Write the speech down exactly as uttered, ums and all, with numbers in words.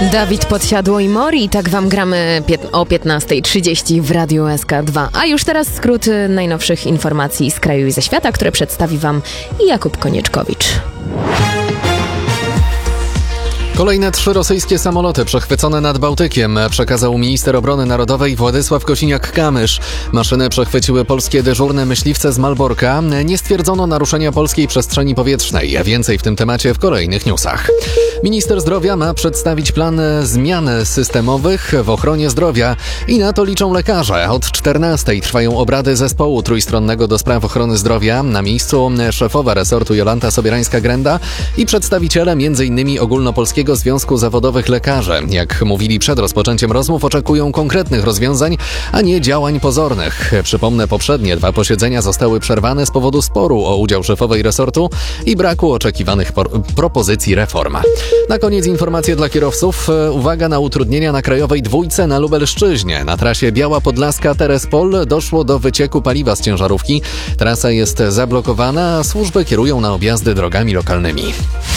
Dawid Podsiadło i Mori, tak wam gramy pię- o piętnasta trzydzieści w Radiu S K dwa. A już teraz skrót najnowszych informacji z kraju i ze świata, które przedstawi wam Jakub Konieczkowicz. Kolejne trzy rosyjskie samoloty przechwycone nad Bałtykiem, przekazał minister obrony narodowej Władysław Kosiniak-Kamysz. Maszyny przechwyciły polskie dyżurne myśliwce z Malborka. Nie stwierdzono naruszenia polskiej przestrzeni powietrznej. Więcej w tym temacie w kolejnych newsach. Minister zdrowia ma przedstawić plan zmian systemowych w ochronie zdrowia i na to liczą lekarze. Od czternastej trwają obrady zespołu trójstronnego do spraw ochrony zdrowia. Na miejscu szefowa resortu Jolanta Sobierańska-Grenda i przedstawiciele między innymi Ogólnopolskiego Związku Zawodowych Lekarzy. Jak mówili przed rozpoczęciem rozmów, oczekują konkretnych rozwiązań, a nie działań pozornych. Przypomnę, poprzednie dwa posiedzenia zostały przerwane z powodu sporu o udział szefowej resortu i braku oczekiwanych por- propozycji reform. Na koniec informacje dla kierowców. Uwaga na utrudnienia na krajowej dwójce na Lubelszczyźnie. Na trasie Biała Podlaska-Terespol doszło do wycieku paliwa z ciężarówki. Trasa jest zablokowana, a służby kierują na objazdy drogami lokalnymi.